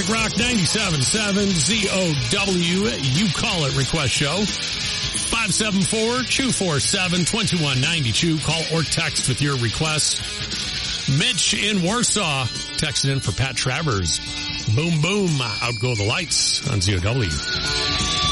Classic Rock 97.7 ZOW. You call it request show. 574-247-2192. Call or text with your request. Mitch in Warsaw texting in for Pat Travers. Boom, boom. Out go the lights on ZOW.